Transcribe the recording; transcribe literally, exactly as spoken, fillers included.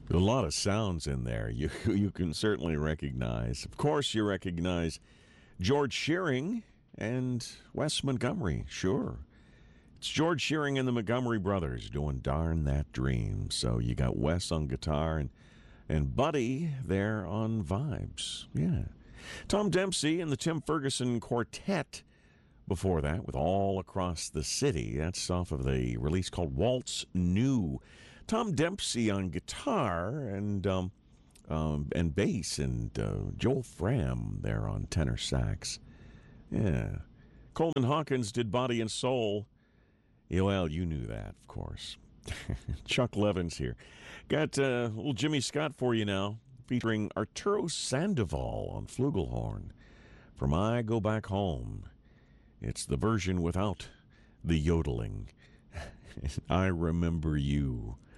A lot of sounds in there you you can certainly recognize. Of course, you recognize George Shearing and Wes Montgomery. Sure. It's George Shearing and the Montgomery Brothers doing Darn That Dream. So you got Wes on guitar and, and Buddy there on vibes. Yeah. Tom Dempsey and the Tim Ferguson Quartet before that with All Across the City. That's off of the release called Waltz New. Tom Dempsey on guitar and um, um, and bass, and uh, Joel Fram there on tenor sax. Yeah. Coleman Hawkins did Body and Soul. Yeah, well, you knew that, of course. Chuck Levins here. Got uh, a little Jimmy Scott for you now, featuring Arturo Sandoval on flugelhorn. From I Go Back Home. It's the version without the yodeling. I Remember You.